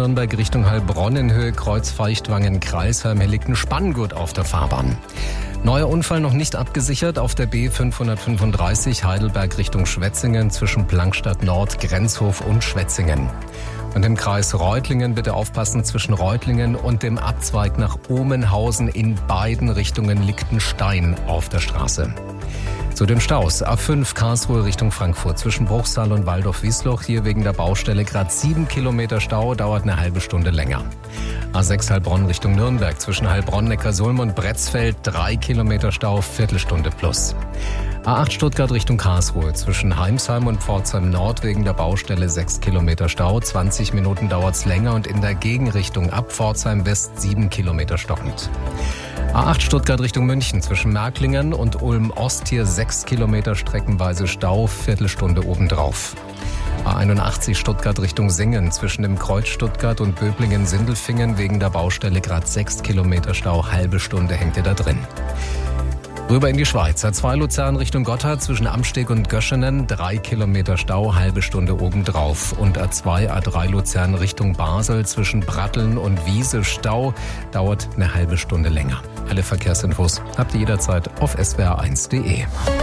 Nürnberg Richtung Heilbronn in Höhe Kreuz Feuchtwangen-Kreisheim. Hier liegt ein Spanngurt auf der Fahrbahn. Neuer Unfall noch nicht abgesichert auf der B535 Heidelberg Richtung Schwetzingen zwischen Plankstadt Nord, Grenzhof und Schwetzingen. Und im Kreis Reutlingen bitte aufpassen, zwischen Reutlingen und dem Abzweig nach Omenhausen in beiden Richtungen liegt ein Stein auf der Straße. Zu den Staus. A5 Karlsruhe Richtung Frankfurt zwischen Bruchsal und Waldorf-Wiesloch. Hier wegen der Baustelle gerade 7 Kilometer Stau, dauert eine halbe Stunde länger. A6 Heilbronn Richtung Nürnberg zwischen Heilbronn, Neckarsulm und Bretzfeld 3 Kilometer Stau, Viertelstunde plus. A8 Stuttgart Richtung Karlsruhe zwischen Heimsheim und Pforzheim Nord wegen der Baustelle 6 Kilometer Stau, 20 Minuten dauert's länger und in der Gegenrichtung ab Pforzheim West 7 Kilometer stockend. A8 Stuttgart Richtung München zwischen Märklingen und Ulm Ost hier 6 Kilometer streckenweise Stau, Viertelstunde obendrauf. A81 Stuttgart Richtung Singen zwischen dem Kreuz Stuttgart und Böblingen-Sindelfingen wegen der Baustelle gerade 6 Kilometer Stau, halbe Stunde hängt ihr da drin. Rüber in die Schweiz. A2 Luzern Richtung Gotthard zwischen Amsteg und Göschenen 3 Kilometer Stau, halbe Stunde obendrauf. Und A2 A3 Luzern Richtung Basel zwischen Bratteln und Wiese Stau, dauert eine halbe Stunde länger. Alle Verkehrsinfos habt ihr jederzeit auf swr1.de.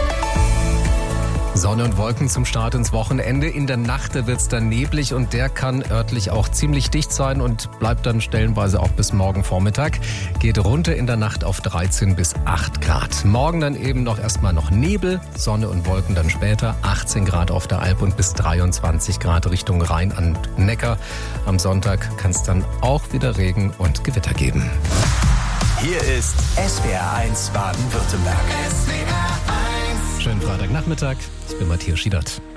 Sonne und Wolken zum Start ins Wochenende. In der Nacht wird es dann neblig und der kann örtlich auch ziemlich dicht sein und bleibt dann stellenweise auch bis morgen Vormittag. Geht runter in der Nacht auf 13 bis 8 Grad. Morgen dann eben noch erstmal noch Nebel, Sonne und Wolken dann später. 18 Grad auf der Alp und bis 23 Grad Richtung Rhein an Neckar. Am Sonntag kann es dann auch wieder Regen und Gewitter geben. Hier ist SWR1 Baden-Württemberg. Schönen Freitagnachmittag. Ich bin Matthias Schiedert.